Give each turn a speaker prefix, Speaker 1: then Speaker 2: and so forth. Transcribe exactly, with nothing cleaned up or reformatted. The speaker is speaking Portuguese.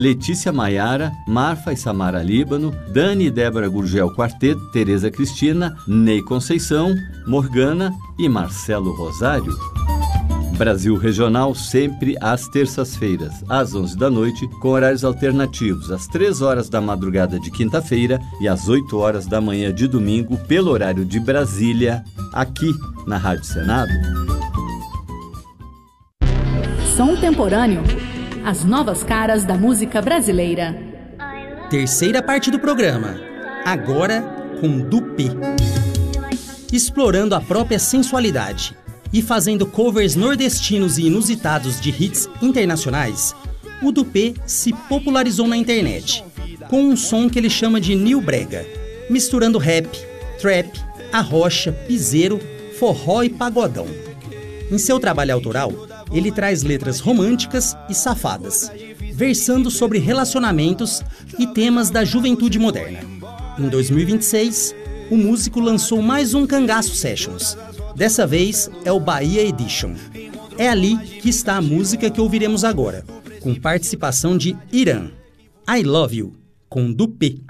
Speaker 1: Letícia Maiara, Marfa e Samara Líbano, Dani e Débora Gurgel Quarteto, Tereza Cristina, Ney Conceição, Morgana e Marcelo Rosário. Brasil Regional sempre às terças-feiras, às onze da noite, com horários alternativos, às três horas da madrugada de quinta-feira e às oito horas da manhã de domingo, pelo horário de Brasília, aqui na Rádio Senado.
Speaker 2: Som Temporâneo, as novas caras da música brasileira.
Speaker 3: Terceira parte do programa, agora com Dupê. Explorando a própria sensualidade e fazendo covers nordestinos e inusitados de hits internacionais, o Dupê se popularizou na internet, com um som que ele chama de New Brega, misturando rap, trap, arrocha, piseiro, forró e pagodão. Em seu trabalho autoral, ele traz letras românticas e safadas, versando sobre relacionamentos e temas da juventude moderna. Em dois mil e vinte e seis, o músico lançou mais um Cangaço Sessions. Dessa vez é o Bahia Edition. É ali que está a música que ouviremos agora, com participação de Irã. I Love You, com Dupê.